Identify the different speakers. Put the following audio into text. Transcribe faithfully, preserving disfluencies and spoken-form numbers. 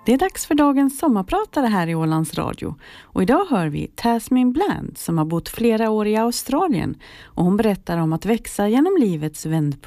Speaker 1: Det är dags för dagens sommarpratare här i Ålands Radio. Och idag hör vi Tasmin Bland som har bott flera år i Australien. Och hon berättar om att växa genom livets vändpunkt.